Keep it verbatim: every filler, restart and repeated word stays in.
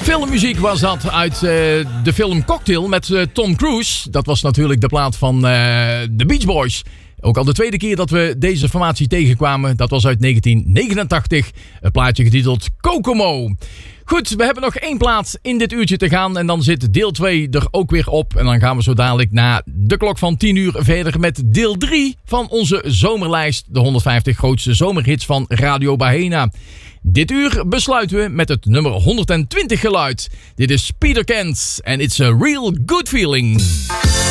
Filmmuziek was dat uit uh, de film Cocktail met uh, Tom Cruise. Dat was natuurlijk de plaat van uh, The Beach Boys. Ook al de tweede keer dat we deze formatie tegenkwamen. Dat was uit negentien negenentachtig. Een plaatje getiteld Kokomo. Goed, we hebben nog één plaat in dit uurtje te gaan. En dan zit deel twee er ook weer op. En dan gaan we zo dadelijk na de klok van tien uur verder met deel drie van onze zomerlijst. De honderdvijftig grootste zomerhits van Radio Bahena. Dit uur besluiten we met het nummer honderdtwintig geluid. Dit is Peter Kent en It's a Real Good Feeling.